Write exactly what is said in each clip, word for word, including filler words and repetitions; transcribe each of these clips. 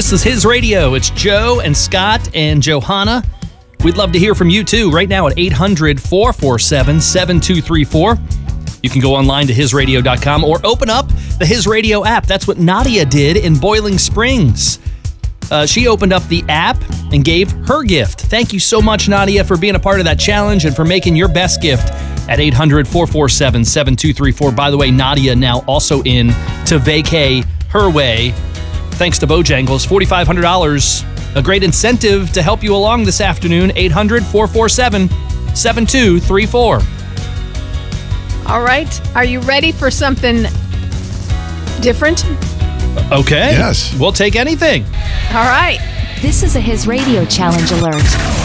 This is His Radio. It's Joe and Scott and Johanna. We'd love to hear from you, too, right now at eight hundred, four four seven, seven two three four. You can go online to his radio dot com or open up the His Radio app. That's what Nadia did in Boiling Springs. Uh, she opened up the app and gave her gift. Thank you so much, Nadia, for being a part of that challenge and for making your best gift at eight hundred, four four seven, seven two three four. By the way, Nadia now also in to vacay her way. Thanks to Bojangles, four thousand five hundred dollars. A great incentive to help you along this afternoon. eight hundred, four four seven, seven two three four. All right. Are you ready for something different? Okay. Yes. We'll take anything. All right. This is a His Radio Challenge alert.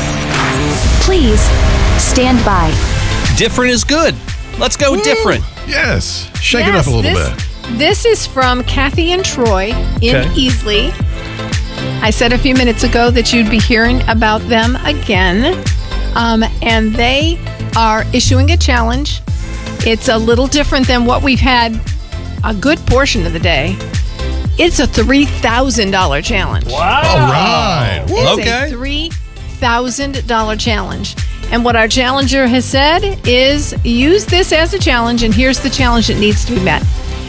Please stand by. Different is good. Let's go different. Yes. Shake Yes, it up a little this, bit. This is from Kathy and Troy in Okay. Easley. I said a few minutes ago that you'd be hearing about them again. Um, and they are issuing a challenge. It's a little different than what we've had a good portion of the day. It's a three thousand dollars challenge. Wow. All right. It's Okay. a three thousand dollars challenge. And what our challenger has said is use this as a challenge, and here's the challenge that needs to be met.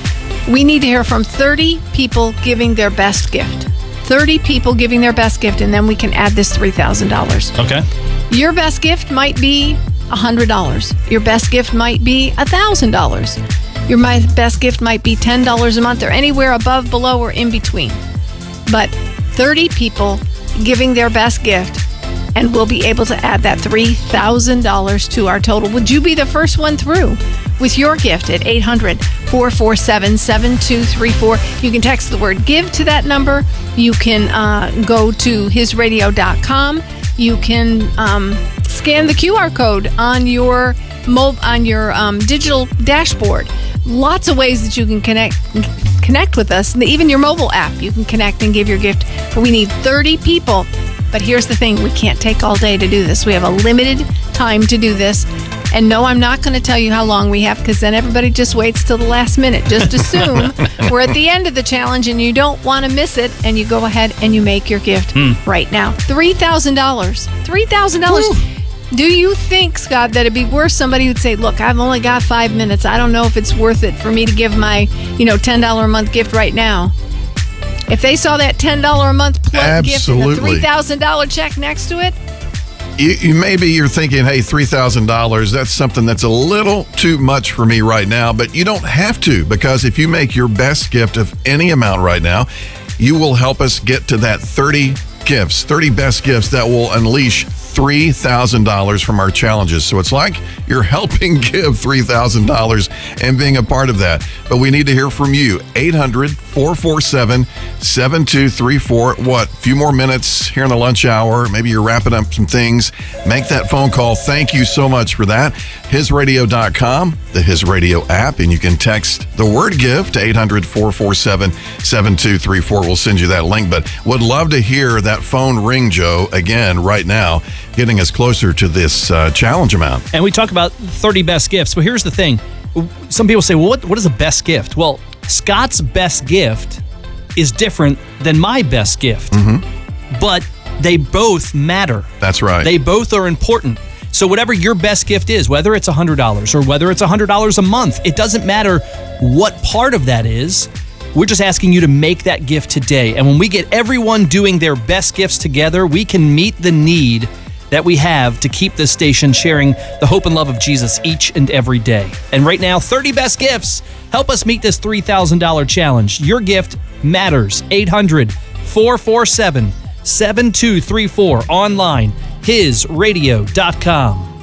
We need to hear from thirty people giving their best gift. thirty people giving their best gift, and then we can add this three thousand dollars. Okay. Your best gift might be one hundred dollars. Your best gift might be one thousand dollars. Your my best gift might be ten dollars a month, or anywhere above, below, or in between. But thirty people giving their best gift, and we'll be able to add that three thousand dollars to our total. Would you be the first one through with your gift at eight hundred, four four seven, seven two three four? You can text the word GIVE to that number. You can uh, go to his radio dot com. You can um, scan the Q R code on your mo- on your um, digital dashboard. Lots of ways that you can connect connect with us. Even your mobile app, you can connect and give your gift. But we need thirty people. But here's the thing, we can't take all day to do this. We have a limited time to do this. And no, I'm not going to tell you how long we have, because then everybody just waits till the last minute. Just assume we're at the end of the challenge and you don't want to miss it, and you go ahead and you make your gift right now. three thousand dollars. three thousand dollars. Do you think, Scott, that it'd be worth somebody who'd say, look, I've only got five minutes. I don't know if it's worth it for me to give my, you know, ten dollars a month gift right now. If they saw that ten dollars a month plus gift and a three thousand dollars check next to it, You, you maybe you're thinking, hey, three thousand dollars, that's something that's a little too much for me right now, but you don't have to, because if you make your best gift of any amount right now, you will help us get to that thirty gifts, thirty best gifts that will unleash three thousand dollars from our challenges. So it's like you're helping give three thousand dollars and being a part of that. But we need to hear from you. eight hundred, four four seven, seven two three four. What? A few more minutes here in the lunch hour. Maybe you're wrapping up some things. Make that phone call. Thank you so much for that. his radio dot com, the His Radio app, and you can text the word GIVE to eight hundred, four four seven, seven two three four. We'll send you that link. But would love to hear that phone ring, Joe, again right now, getting us closer to this uh, challenge amount. And we talk about thirty best gifts. But here's the thing. Some people say, well, what, what is a best gift? Well, Scott's best gift is different than my best gift. Mm-hmm. But they both matter. That's right. They both are important. So whatever your best gift is, whether it's one hundred dollars or whether it's one hundred dollars a month, it doesn't matter what part of that is. We're just asking you to make that gift today. And when we get everyone doing their best gifts together, we can meet the need that we have to keep this station sharing the hope and love of Jesus each and every day. And right now, thirty best gifts. Help us meet this three thousand dollars challenge. Your gift matters. eight hundred, four four seven, seven two three four. Online, his radio dot com.